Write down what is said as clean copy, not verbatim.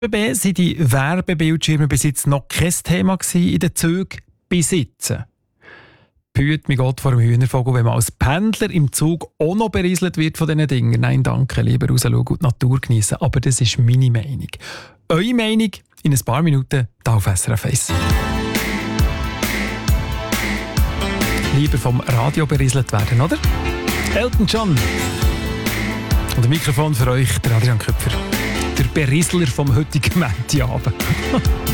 BB sind die Werbebildschirme bis jetzt noch kein Thema in den Zügen. Besitzen. Behüt mich Gott vor dem Hühnervogel, wenn man als Pendler im Zug auch noch berieselt wird von diesen Dingen. Nein, danke, lieber rausschauen und die Natur genießen. Aber das ist meine Meinung. Eure Meinung in ein paar Minuten hier auf SRF 1. Lieber vom Radio berieselt werden, oder? Elton John. Und ein Mikrofon für euch, der Adrian Köpfer. Der Beriesler vom heutigen Montagabend.